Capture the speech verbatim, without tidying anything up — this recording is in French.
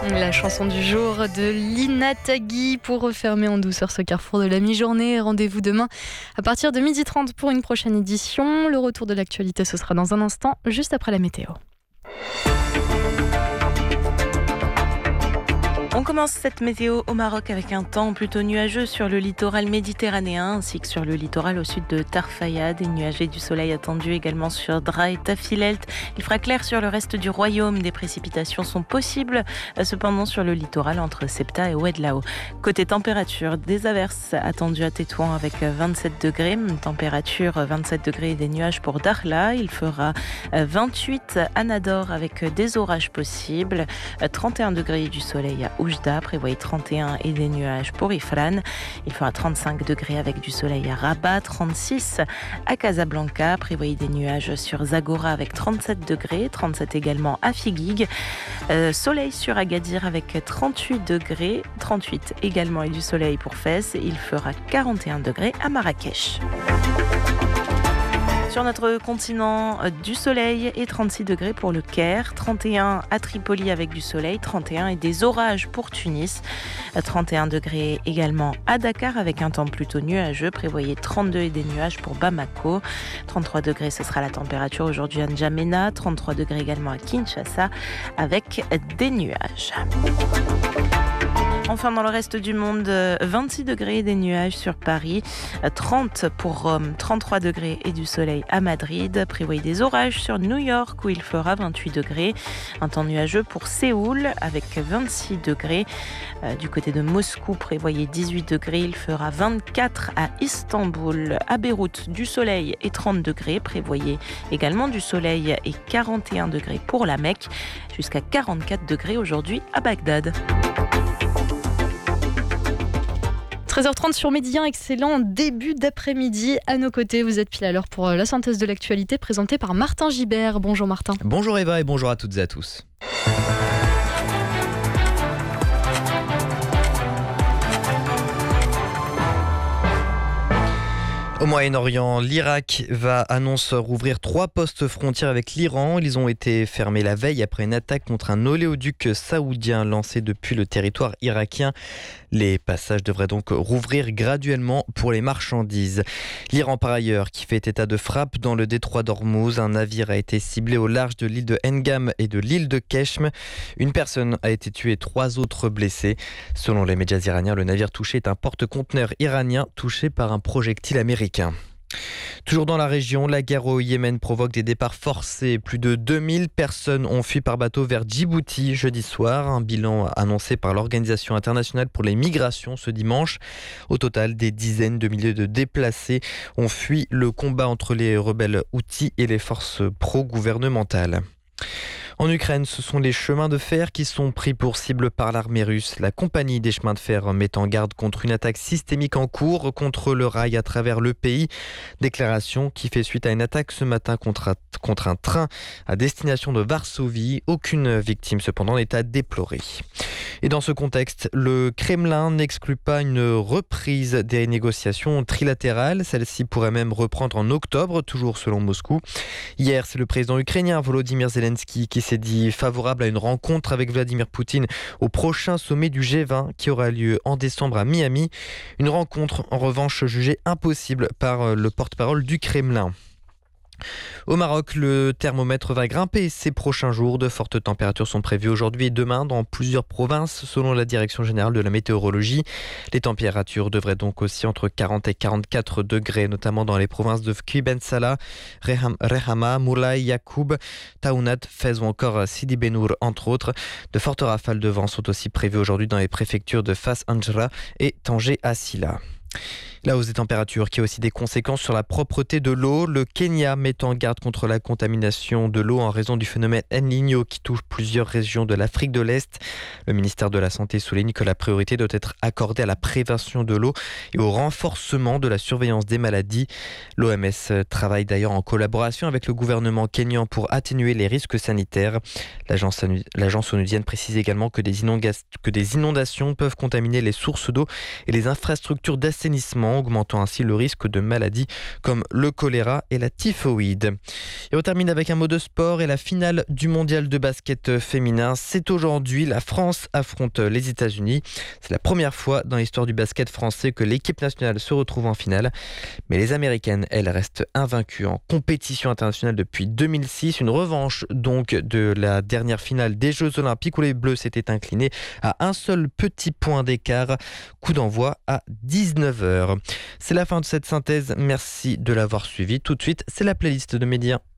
La chanson du jour de Lina Tagui pour refermer en douceur ce carrefour de la mi-journée. Rendez-vous demain à partir de midi trente pour une prochaine édition. Le retour de l'actualité, ce sera dans un instant, juste après la météo. On commence cette météo au Maroc avec un temps plutôt nuageux sur le littoral méditerranéen ainsi que sur le littoral au sud de Tarfaya. Des nuages et du soleil attendus également sur Dra et Tafilelt. Il fera clair sur le reste du royaume. Des précipitations sont possibles cependant sur le littoral entre Ceuta et Oued-Lao. Côté température, des averses attendues à Tétouan avec vingt-sept degrés. Température vingt-sept degrés et des nuages pour Dakhla. Il fera vingt-huit à Nador avec des orages possibles. trente et un degrés et du soleil à Oujda, prévoyez trente et un et des nuages pour Ifran. Il fera trente-cinq degrés avec du soleil à Rabat, trente-six à Casablanca, prévoyez des nuages sur Zagora avec trente-sept degrés, trente-sept également à Figuig. Euh, soleil sur Agadir avec trente-huit degrés, trente-huit également et du soleil pour Fès. Il fera quarante et un degrés à Marrakech. Sur notre continent, du soleil et trente-six degrés pour le Caire, trente et un à Tripoli avec du soleil, trente et un et des orages pour Tunis, trente et un degrés également à Dakar avec un temps plutôt nuageux, prévoyez trente-deux et des nuages pour Bamako, trente-trois degrés ce sera la température aujourd'hui à N'Djamena, trente-trois degrés également à Kinshasa avec des nuages. Enfin, dans le reste du monde, vingt-six degrés et des nuages sur Paris, trente pour Rome, trente-trois degrés et du soleil à Madrid. Prévoyez des orages sur New York où il fera vingt-huit degrés. Un temps nuageux pour Séoul avec vingt-six degrés. Du côté de Moscou, prévoyez dix-huit degrés. Il fera vingt-quatre à Istanbul. À Beyrouth, du soleil et trente degrés. Prévoyez également du soleil et quarante et un degrés pour la Mecque. Jusqu'à quarante-quatre degrés aujourd'hui à Bagdad. treize heures trente sur Médien, excellent début d'après-midi. À nos côtés, vous êtes pile à l'heure pour la synthèse de l'actualité présentée par Martin Gibert. Bonjour Martin. Bonjour Eva et bonjour à toutes et à tous. Au Moyen-Orient, l'Irak va annoncer rouvrir trois postes frontières avec l'Iran. Ils ont été fermés la veille après une attaque contre un oléoduc saoudien lancé depuis le territoire irakien. Les passages devraient donc rouvrir graduellement pour les marchandises. L'Iran, par ailleurs, qui fait état de frappe dans le détroit d'Ormuz. Un navire a été ciblé au large de l'île de Ngam et de l'île de Keshm. Une personne a été tuée et trois autres blessés. Selon les médias iraniens, le navire touché est un porte-conteneur iranien touché par un projectile américain. Toujours dans la région, la guerre au Yémen provoque des départs forcés. Plus de deux mille personnes ont fui par bateau vers Djibouti jeudi soir. Un bilan annoncé par l'Organisation internationale pour les migrations ce dimanche. Au total, des dizaines de milliers de déplacés ont fui le combat entre les rebelles houthis et les forces pro-gouvernementales. En Ukraine, ce sont les chemins de fer qui sont pris pour cible par l'armée russe. La compagnie des chemins de fer met en garde contre une attaque systémique en cours contre le rail à travers le pays. Déclaration qui fait suite à une attaque ce matin contre un, contre un train à destination de Varsovie. Aucune victime cependant n'est à déplorer. Et dans ce contexte, le Kremlin n'exclut pas une reprise des négociations trilatérales. Celle-ci pourrait même reprendre en octobre, toujours selon Moscou. Hier, c'est le président ukrainien Volodymyr Zelensky qui s'est dit favorable à une rencontre avec Vladimir Poutine au prochain sommet du G vingt qui aura lieu en décembre à Miami. Une rencontre en revanche jugée impossible par le porte-parole du Kremlin. Au Maroc, le thermomètre va grimper ces prochains jours. De fortes températures sont prévues aujourd'hui et demain dans plusieurs provinces, selon la Direction générale de la météorologie. Les températures devraient donc aussi entre quarante et quarante-quatre degrés, notamment dans les provinces de Fki Ben Salah, Reham, Rehama, Moulay, Yacoub, Taounat, Fez ou encore Sidi Benour, entre autres. De fortes rafales de vent sont aussi prévues aujourd'hui dans les préfectures de Fas Anjra et Tanger Assila. La hausse des températures qui a aussi des conséquences sur la propreté de l'eau. Le Kenya met en garde contre la contamination de l'eau en raison du phénomène El Niño qui touche plusieurs régions de l'Afrique de l'Est. Le ministère de la Santé souligne que la priorité doit être accordée à la prévention de l'eau et au renforcement de la surveillance des maladies. L'O M S travaille d'ailleurs en collaboration avec le gouvernement kényan pour atténuer les risques sanitaires. L'agence, l'agence onusienne précise également que des, inondations, que des inondations peuvent contaminer les sources d'eau et les infrastructures d'assainissement. confinement, augmentant ainsi le risque de maladies comme le choléra et la typhoïde. Et on termine avec un mot de sport et la finale du mondial de basket féminin. C'est aujourd'hui, la France affronte les États-Unis. C'est la première fois dans l'histoire du basket français que l'équipe nationale se retrouve en finale. Mais les Américaines, elles, restent invaincues en compétition internationale depuis deux mille six. Une revanche donc de la dernière finale des Jeux Olympiques où les Bleus s'étaient inclinés à un seul petit point d'écart. Coup d'envoi à dix-neuf heures. C'est la fin de cette synthèse. Merci de l'avoir suivi. Tout de suite, c'est la playlist de Média.